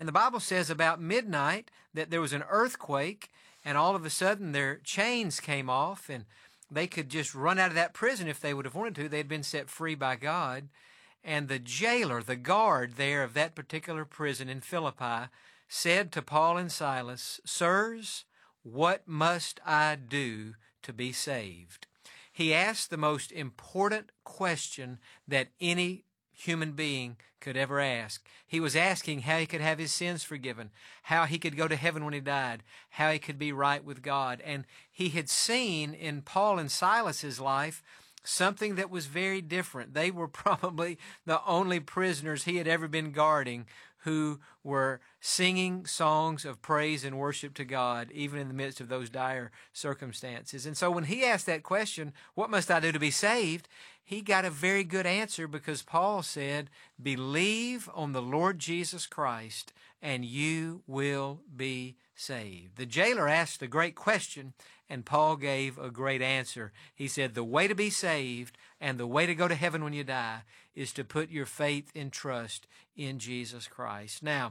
And the Bible says about midnight that there was an earthquake, and all of a sudden their chains came off, and they could just run out of that prison if they would have wanted to. They had been set free by God. And the jailer, the guard there of that particular prison in Philippi, said to Paul and Silas, "Sirs, what must I do to be saved?" He asked the most important question that any human being could ever ask. He was asking how he could have his sins forgiven, how he could go to heaven when he died, how he could be right with God. And he had seen in Paul and Silas's life something that was very different. They were probably the only prisoners he had ever been guarding who were singing songs of praise and worship to God, even in the midst of those dire circumstances. And so when he asked that question, what must I do to be saved? He got a very good answer, because Paul said, believe on the Lord Jesus Christ and you will be saved. The jailer asked a great question, and Paul gave a great answer. He said, the way to be saved and the way to go to heaven when you die is to put your faith and trust in Jesus Christ. Now,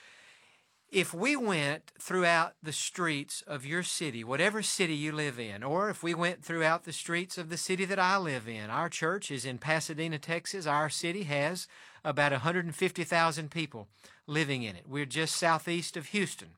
if we went throughout the streets of your city, whatever city you live in, or if we went throughout the streets of the city that I live in, our church is in Pasadena, Texas. Our city has about 150,000 people living in it. We're just southeast of Houston.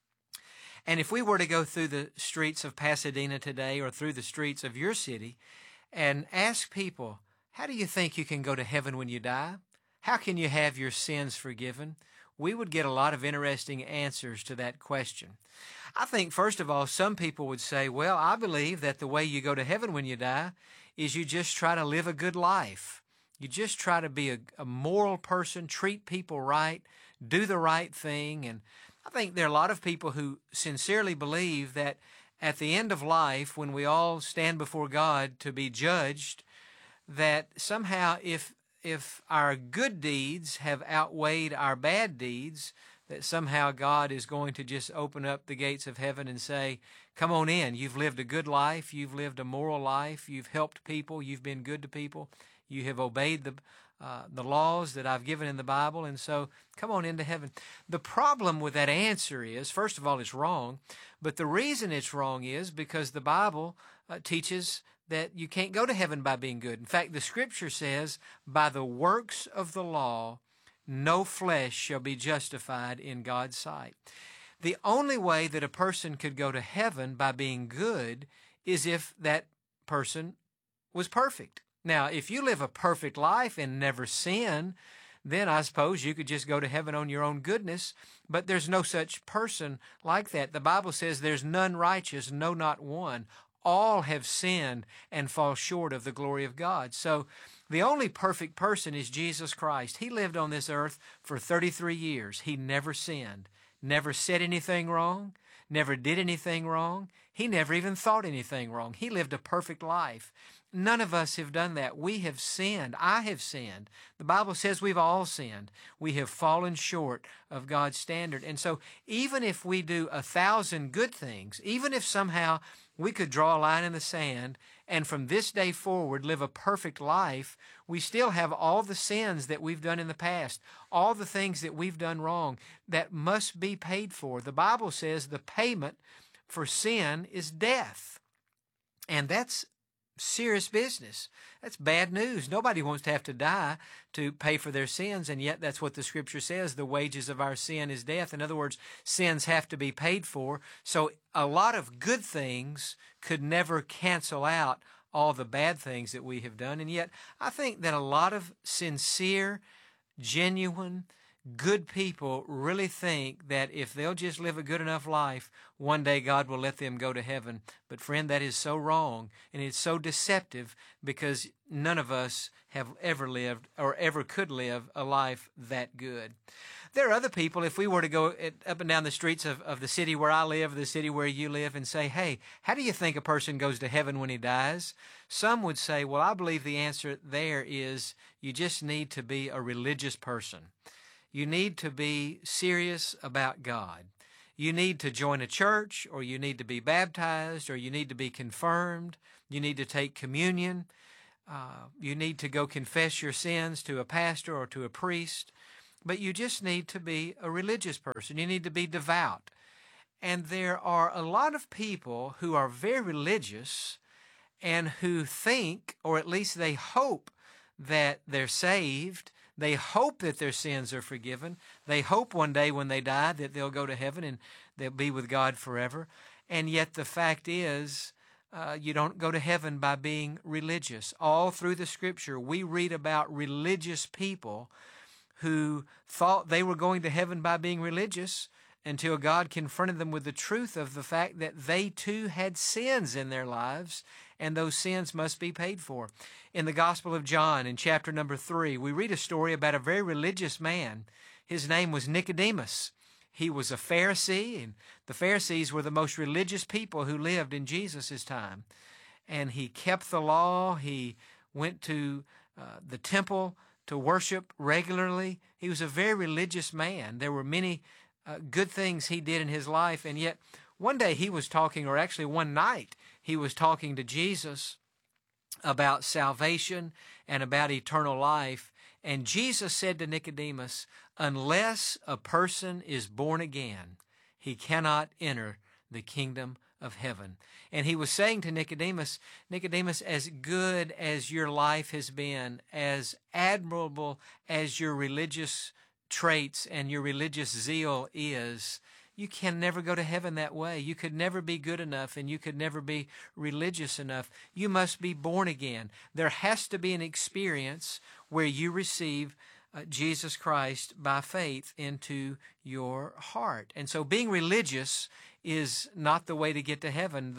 And if we were to go through the streets of Pasadena today, or through the streets of your city, and ask people, how do you think you can go to heaven when you die? How can you have your sins forgiven? We would get a lot of interesting answers to that question. I think, first of all, some people would say, well, I believe that the way you go to heaven when you die is you just try to live a good life. You just try to be a moral person, treat people right, do the right thing. And I think there are a lot of people who sincerely believe that at the end of life, when we all stand before God to be judged, that somehow if our good deeds have outweighed our bad deeds, that somehow God is going to just open up the gates of heaven and say, come on in. You've lived a good life. You've lived a moral life. You've helped people. You've been good to people. You have obeyed the laws that I've given in the Bible, and so come on into heaven. The problem with that answer is, first of all, it's wrong, but the reason it's wrong is because the Bible teaches that you can't go to heaven by being good. In fact, the Scripture says, by the works of the law, no flesh shall be justified in God's sight. The only way that a person could go to heaven by being good is if that person was perfect. Now, if you live a perfect life and never sin, then I suppose you could just go to heaven on your own goodness, but there's no such person like that. The Bible says there's none righteous, no, not one. All have sinned and fall short of the glory of God. So the only perfect person is Jesus Christ. He lived on this earth for 33 years. He never sinned, never said anything wrong, never did anything wrong. He never even thought anything wrong. He lived a perfect life. None of us have done that. We have sinned. I have sinned. The Bible says we've all sinned. We have fallen short of God's standard. And so even if we do 1,000 good things, even if somehow we could draw a line in the sand and from this day forward live a perfect life, we still have all the sins that we've done in the past, all the things that we've done wrong that must be paid for. The Bible says the payment for sin is death. And that's serious business. That's bad news. Nobody wants to have to die to pay for their sins, and yet that's what the Scripture says. The wages of our sin is death. In other words, sins have to be paid for. So a lot of good things could never cancel out all the bad things that we have done. And yet I think that a lot of sincere, genuine, good people really think that if they'll just live a good enough life, one day God will let them go to heaven. But friend, that is so wrong, and it's so deceptive, because none of us have ever lived or ever could live a life that good. There are other people, if we were to go up and down the streets of the city where I live, the city where you live, and say, hey, how do you think a person goes to heaven when he dies? Some would say, well, I believe the answer there is you just need to be a religious person. You need to be serious about God. You need to join a church, or you need to be baptized, or you need to be confirmed. You need to take communion. You need to go confess your sins to a pastor or to a priest. but you just need to be a religious person. You need to be devout. And there are a lot of people who are very religious and who think, or at least they hope, that they're saved. They hope that their sins are forgiven. They hope one day when they die that they'll go to heaven and they'll be with God forever. And yet the fact is, you don't go to heaven by being religious. All through the Scripture, we read about religious people who thought they were going to heaven by being religious until God confronted them with the truth of the fact that they too had sins in their lives, and those sins must be paid for. In the Gospel of John, in chapter number 3, we read a story about a very religious man. His name was Nicodemus. He was a Pharisee, and the Pharisees were the most religious people who lived in Jesus' time. And he kept the law. He went to the temple to worship regularly. He was a very religious man. There were many good things he did in his life, and yet one day he was talking, or actually one night, he was talking to Jesus about salvation and about eternal life. And Jesus said to Nicodemus, unless a person is born again, he cannot enter the kingdom of heaven. And he was saying to Nicodemus, Nicodemus, as good as your life has been, as admirable as your religious traits and your religious zeal is, you can never go to heaven that way. You could never be good enough, and you could never be religious enough. You must be born again. There has to be an experience where you receive Jesus Christ by faith into your heart. And so being religious is not the way to get to heaven.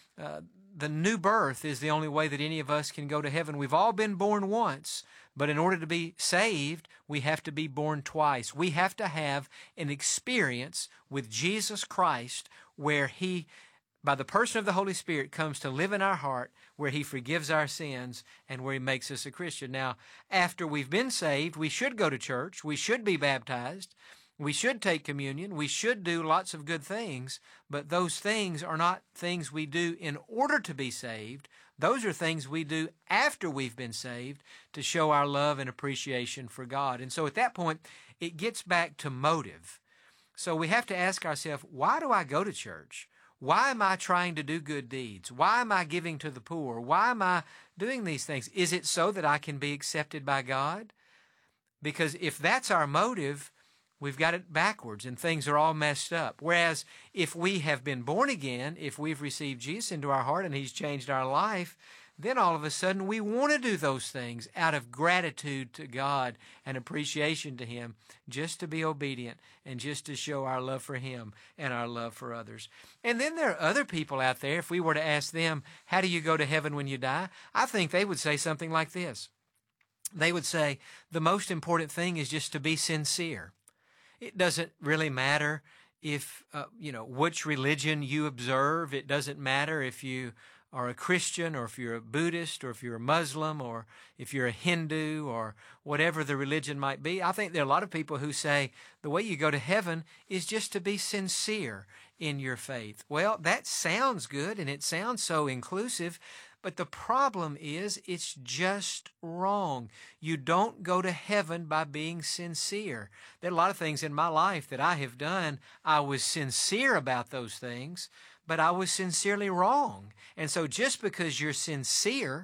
The new birth is the only way that any of us can go to heaven. We've all been born once, but in order to be saved, we have to be born twice. We have to have an experience with Jesus Christ where He, by the person of the Holy Spirit, comes to live in our heart, where He forgives our sins and where He makes us a Christian. Now, after we've been saved, we should go to church. We should be baptized. We should take communion. We should do lots of good things, but those things are not things we do in order to be saved. Those are things we do after we've been saved to show our love and appreciation for God. And so at that point, it gets back to motive. So we have to ask ourselves, why do I go to church? Why am I trying to do good deeds? Why am I giving to the poor? Why am I doing these things? Is it so that I can be accepted by God? Because if that's our motive, we've got it backwards and things are all messed up. Whereas if we have been born again, if we've received Jesus into our heart and He's changed our life, then all of a sudden we want to do those things out of gratitude to God and appreciation to Him, just to be obedient and just to show our love for Him and our love for others. And then there are other people out there, if we were to ask them, how do you go to heaven when you die? I think they would say something like this. They would say, the most important thing is just to be sincere. It doesn't really matter if, which religion you observe. It doesn't matter if you are a Christian or if you're a Buddhist or if you're a Muslim or if you're a Hindu or whatever the religion might be. I think there are a lot of people who say the way you go to heaven is just to be sincere in your faith. Well, that sounds good and it sounds so inclusive, but the problem is it's just wrong. You don't go to heaven by being sincere. There are a lot of things in my life that I have done. I was sincere about those things, but I was sincerely wrong. And so just because you're sincere,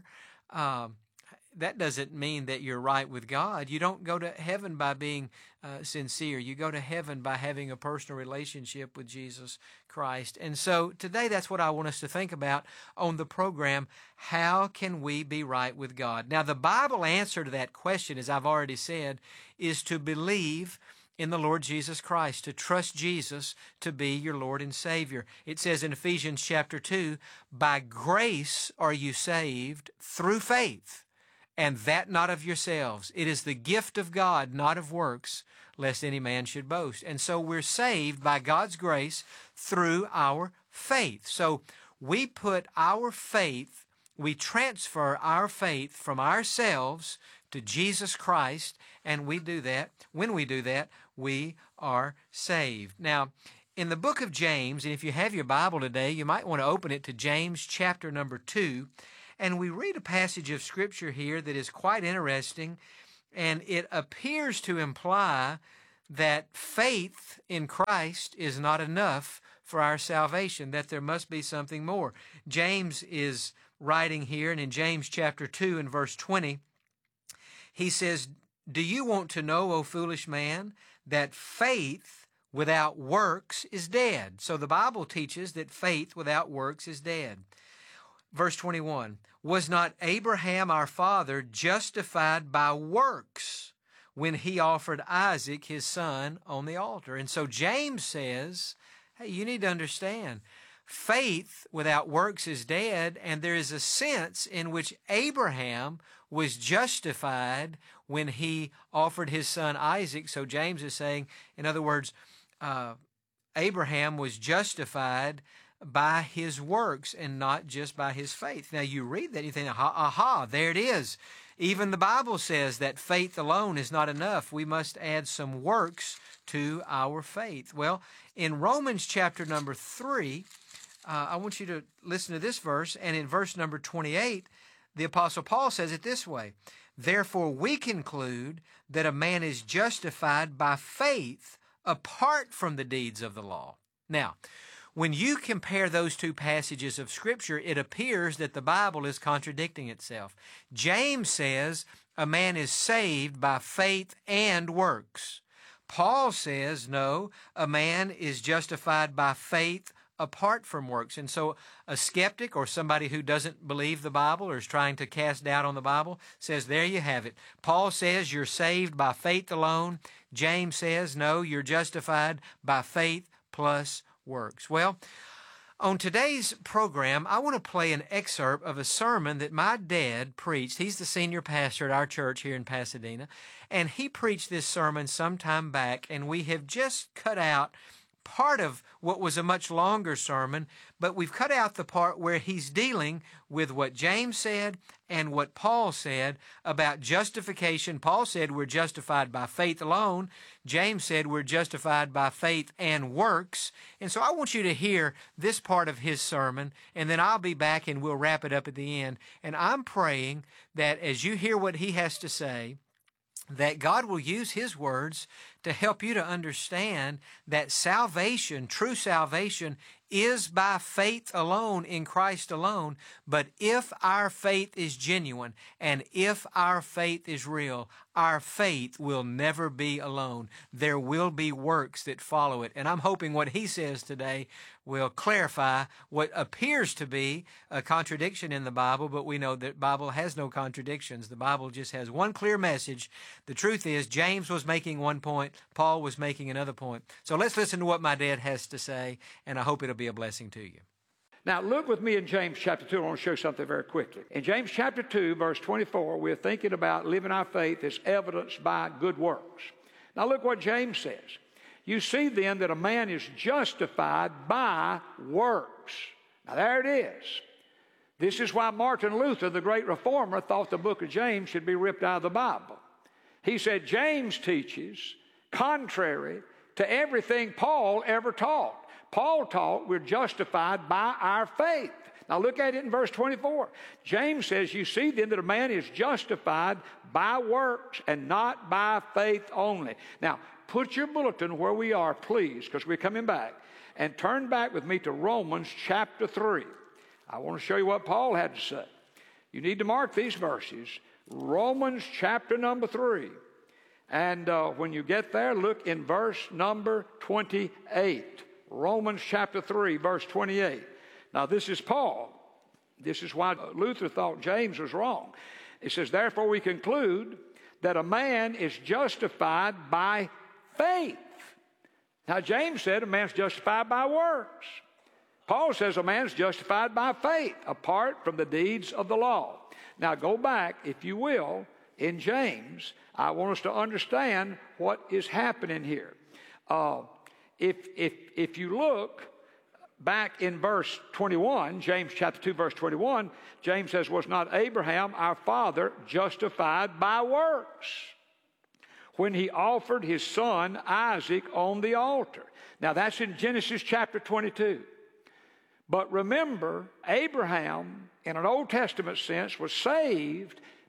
that doesn't mean that you're right with God. You don't go to heaven by being sincere. You go to heaven by having a personal relationship with Jesus Christ. And so today that's what I want us to think about on the program. How can we be right with God? Now, the Bible answer to that question, as I've already said, is to believe in the Lord Jesus Christ, to trust Jesus to be your Lord and Savior. It says in Ephesians chapter 2, by grace are you saved through faith, and that not of yourselves. It is the gift of God, not of works, lest any man should boast. And so we're saved by God's grace through our faith. So we put our faith, we transfer our faith from ourselves to Jesus Christ, and we do that. When we do that, we are saved. Now, in the book of James, and if you have your Bible today, you might want to open it to James chapter number 2, and we read a passage of Scripture here that is quite interesting. And it appears to imply that faith in Christ is not enough for our salvation, that there must be something more. James is writing here, and in James chapter 2 and verse 20, he says, "Do you want to know, O foolish man, that faith without works is dead?" So the Bible teaches that faith without works is dead. Verse 21, "Was not Abraham our father justified by works when he offered Isaac his son on the altar?" And so James says, hey, you need to understand, faith without works is dead, and there is a sense in which Abraham was justified when he offered his son Isaac. So James is saying, in other words, Abraham was justified by his works and not just by his faith. Now you read that and you think, aha, there it is. Even the Bible says that faith alone is not enough. We must add some works to our faith. Well, in Romans chapter number 3, I want you to listen to this verse, and in verse number 28, the Apostle Paul says it this way, "Therefore we conclude that a man is justified by faith apart from the deeds of the law." Now, when you compare those two passages of Scripture, it appears that the Bible is contradicting itself. James says a man is saved by faith and works. Paul says, no, a man is justified by faith apart from works. And so a skeptic or somebody who doesn't believe the Bible or is trying to cast doubt on the Bible says, there you have it. Paul says you're saved by faith alone. James says, no, you're justified by faith plus works. Well, on today's program, I want to play an excerpt of a sermon that my dad preached. He's the senior pastor at our church here in Pasadena, and he preached this sermon some time back, and we have just cut out part of what was a much longer sermon, but we've cut out the part where he's dealing with what James said and what Paul said about justification. Paul said we're justified by faith alone. James said we're justified by faith and works. And so I want you to hear this part of his sermon, and then I'll be back and we'll wrap it up at the end. And I'm praying that as you hear what he has to say, that God will use his words to help you to understand that salvation, true salvation, is by faith alone in Christ alone. But if our faith is genuine and if our faith is real, our faith will never be alone. There will be works that follow it. And I'm hoping what he says today will clarify what appears to be a contradiction in the Bible, but we know that the Bible has no contradictions. The Bible just has one clear message. The truth is, James was making one point, Paul was making another point. So let's listen to what my dad has to say, and I hope it'll be a blessing to you. Now, look with me in James chapter 2. I want to show you something very quickly. In James chapter 2, verse 24, we're thinking about living our faith as evidenced by good works. Now, look what James says. You see then that a man is justified by works. Now, there it is. This is why Martin Luther, the great reformer, thought the book of James should be ripped out of the Bible. He said James teaches contrary to everything Paul ever taught. Paul taught we're justified by our faith. Now look at it in verse 24. James says, you see then that a man is justified by works and not by faith only. Now, put your bulletin where we are, please, because we're coming back. And turn back with me to Romans chapter 3. I want to show you what Paul had to say. You need to mark these verses. Romans chapter number 3. And when you get there, look in verse number 28. Romans chapter 3, verse 28. Now, this is Paul. This is why Luther thought James was wrong. It says, therefore we conclude that a man is justified by faith. Now, James said a man's justified by works. Paul says a man's justified by faith, apart from the deeds of the law. Now, go back, if you will, in James. I want us to understand what is happening here. If you look back in verse 21, James chapter 2, verse 21, James says, was not Abraham, our father, justified by works when he offered his son Isaac on the altar? Now, that's in Genesis chapter 22. But remember, Abraham, in an Old Testament sense, was saved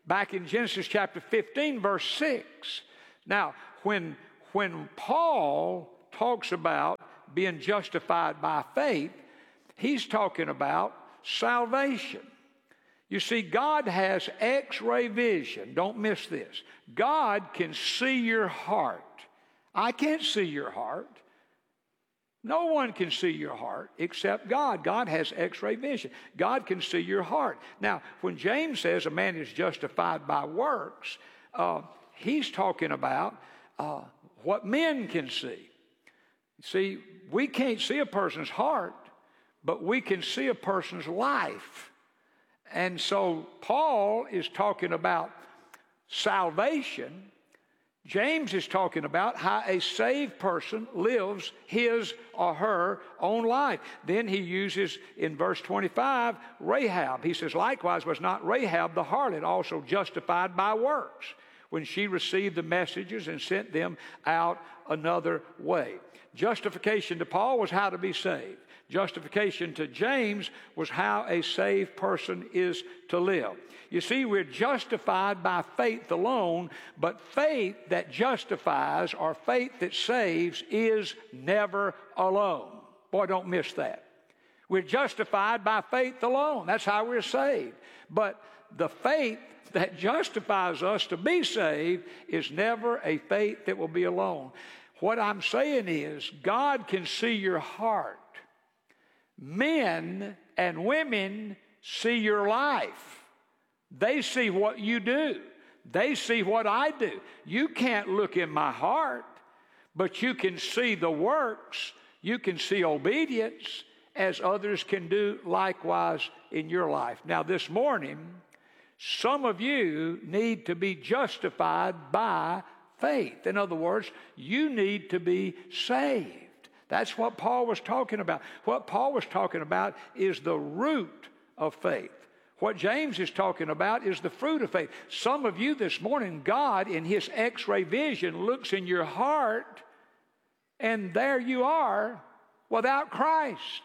back in Genesis chapter 15, verse 6. Now, when Paul talks about being justified by faith, he's talking about salvation. You see, God has X-ray vision. Don't miss this. God can see your heart. I can't see your heart. No one can see your heart except God. God has X-ray vision. God can see your heart. Now, when James says a man is justified by works, he's talking about what men can see. See, we can't see a person's heart, but we can see a person's life. And so Paul is talking about salvation. James is talking about how a saved person lives his or her own life. Then he uses, in verse 25, Rahab. He says, likewise was not Rahab the harlot also justified by works, when she received the messages and sent them out another way. Justification to Paul was how to be saved. Justification to James was how a saved person is to live. You see, we're justified by faith alone, but faith that justifies or faith that saves is never alone. Boy, don't miss that. We're justified by faith alone. That's how we're saved. But the faith that justifies us to be saved is never a faith that will be alone. What I'm saying is, God can see your heart. Men and women see your life. They see what you do. They see what I do. You can't look in my heart, but you can see the works. You can see obedience as others can do likewise in your life. Now, this morning, some of you need to be justified by faith. In other words, you need to be saved. That's what Paul was talking about. What Paul was talking about is the root of faith. What James is talking about is the fruit of faith. Some of you this morning, God in his X-ray vision looks in your heart, and there you are without Christ.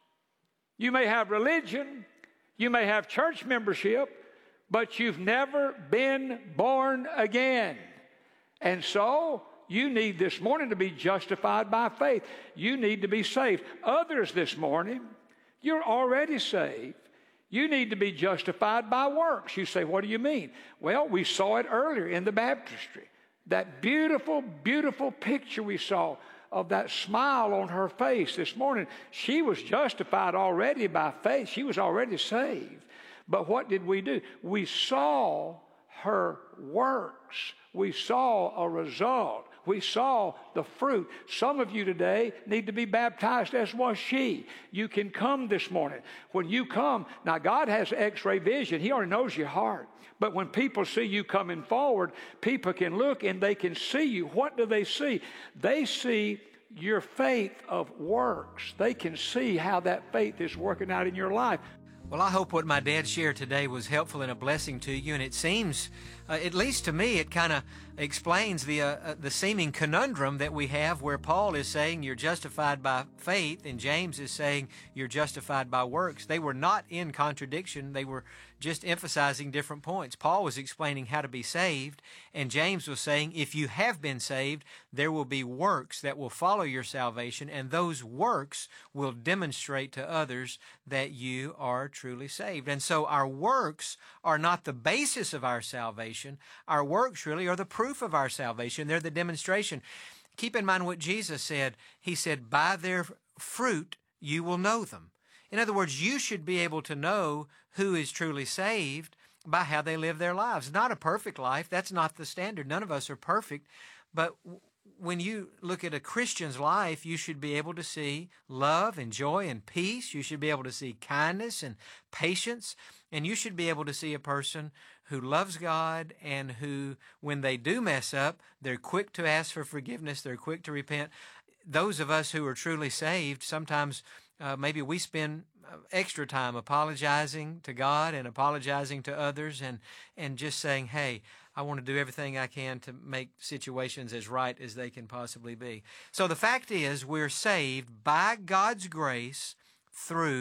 You may have religion, you may have church membership, but you've never been born again. And so you need this morning to be justified by faith. You need to be saved. Others this morning, you're already saved. You need to be justified by works. You say, what do you mean? Well, we saw it earlier in the baptistry. That beautiful, beautiful picture we saw of that smile on her face this morning. She was justified already by faith. She was already saved. But what did we do? We saw her works. We saw a result. We saw the fruit. Some of you today need to be baptized as was she. You can come this morning. When you come, now God has X-ray vision. He already knows your heart. But when people see you coming forward, people can look and they can see you. What do they see? They see your faith of works. They can see how that faith is working out in your life. Well, I hope what my dad shared today was helpful and a blessing to you, and it seems, at least to me, it kind of explains the seeming conundrum that we have where Paul is saying you're justified by faith and James is saying you're justified by works. They were not in contradiction. They were just emphasizing different points. Paul was explaining how to be saved, and James was saying if you have been saved, there will be works that will follow your salvation, and those works will demonstrate to others that you are truly saved. And so our works are not the basis of our salvation. Our works really are the proof of our salvation. They're the demonstration. Keep in mind what Jesus said. He said, by their fruit you will know them. In other words, you should be able to know who is truly saved by how they live their lives. Not a perfect life. That's not the standard. None of us are perfect. But when you look at a Christian's life, you should be able to see love and joy and peace. You should be able to see kindness and patience. And you should be able to see a person who loves God and who, when they do mess up, they're quick to ask for forgiveness. They're quick to repent. Those of us who are truly saved, sometimes maybe we spend extra time apologizing to God and apologizing to others and just saying, hey, I want to do everything I can to make situations as right as they can possibly be. So the fact is we're saved by God's grace through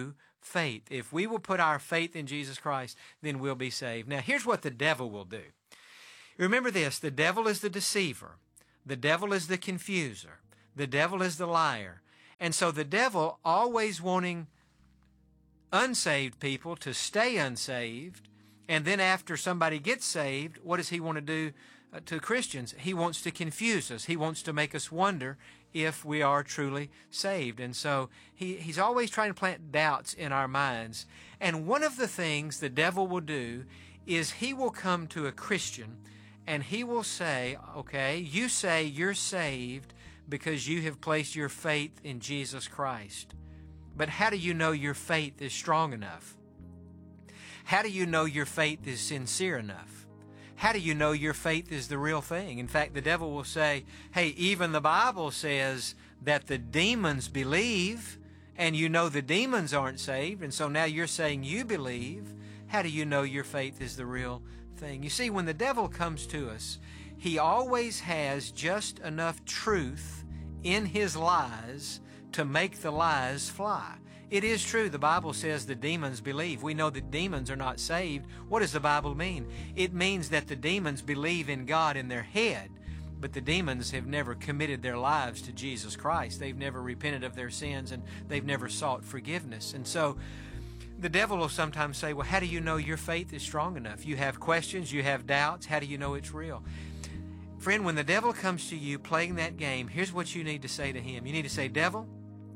faith. If we will put our faith in Jesus Christ, then we'll be saved. Now, here's what the devil will do. Remember this, the devil is the deceiver. The devil is the confuser. The devil is the liar. And so the devil, always wanting unsaved people to stay unsaved, and then after somebody gets saved, what does he want to do to Christians? He wants to confuse us. He wants to make us wonder if we are truly saved. And so he's always trying to plant doubts in our minds. And one of the things the devil will do is he will come to a Christian and he will say, okay, you say you're saved because you have placed your faith in Jesus Christ. But how do you know your faith is strong enough? How do you know your faith is sincere enough? How do you know your faith is the real thing? In fact, the devil will say, hey, even the Bible says that the demons believe, and you know the demons aren't saved, and so now you're saying you believe. How do you know your faith is the real thing? You see, when the devil comes to us, he always has just enough truth in his lies to make the lies fly. It is true, the Bible says the demons believe. We know that demons are not saved. What does the Bible mean? It means that the demons believe in God in their head, but the demons have never committed their lives to Jesus Christ. They've never repented of their sins, and they've never sought forgiveness. And so the devil will sometimes say, well, how do you know your faith is strong enough? You have questions, you have doubts. How do you know it's real? Friend, when the devil comes to you playing that game, here's what you need to say to him. You need to say, devil,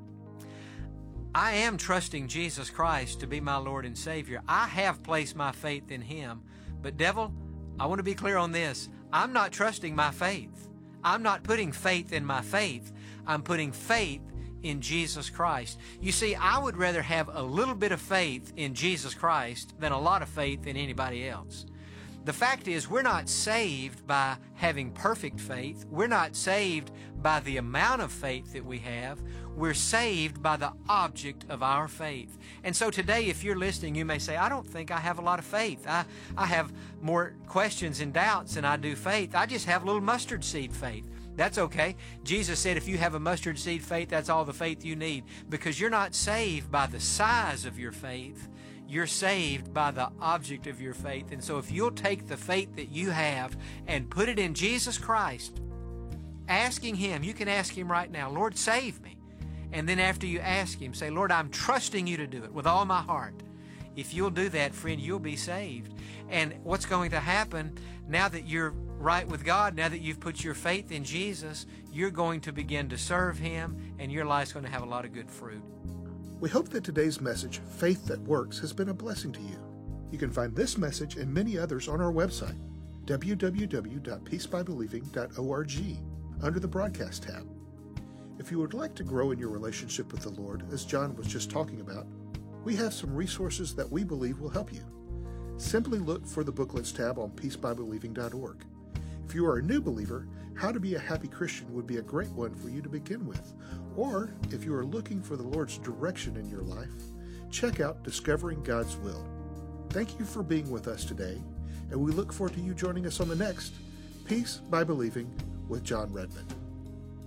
I am trusting Jesus Christ to be my Lord and Savior. I have placed my faith in Him. But devil, I want to be clear on this. I'm not trusting my faith. I'm not putting faith in my faith. I'm putting faith in Jesus Christ. You see, I would rather have a little bit of faith in Jesus Christ than a lot of faith in anybody else. The fact is, we're not saved by having perfect faith. We're not saved by the amount of faith that we have. We're saved by the object of our faith. And so today, if you're listening, you may say, I don't think I have a lot of faith. I have more questions and doubts than I do faith. I just have a little mustard seed faith. That's okay. Jesus said if you have a mustard seed faith, that's all the faith you need, because you're not saved by the size of your faith. You're saved by the object of your faith. And so if you'll take the faith that you have and put it in Jesus Christ, asking Him, you can ask Him right now, Lord, save me. And then after you ask Him, say, Lord, I'm trusting you to do it with all my heart. If you'll do that, friend, you'll be saved. And what's going to happen now that you're right with God, now that you've put your faith in Jesus, you're going to begin to serve Him, and your life's going to have a lot of good fruit. We hope that today's message, Faith That Works, has been a blessing to you. You can find this message and many others on our website, www.peacebybelieving.org, under the Broadcast tab. If you would like to grow in your relationship with the Lord, as John was just talking about, we have some resources that we believe will help you. Simply look for the Booklets tab on peacebybelieving.org. If you are a new believer, How to Be a Happy Christian would be a great one for you to begin with. Or, if you are looking for the Lord's direction in your life, check out Discovering God's Will. Thank you for being with us today, and we look forward to you joining us on the next Peace by Believing with John Redmond.